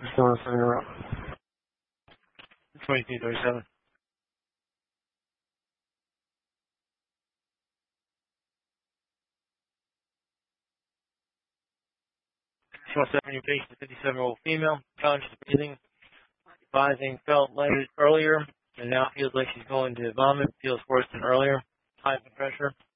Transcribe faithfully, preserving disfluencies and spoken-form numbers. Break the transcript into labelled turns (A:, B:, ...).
A: Someone sign her up.
B: twenty-two thirty-seven. twenty-seven, your patient, fifty-seven-year-old female, conscious breathing, advising felt lighted earlier, and now feels like she's going to vomit, feels worse than earlier, high blood pressure.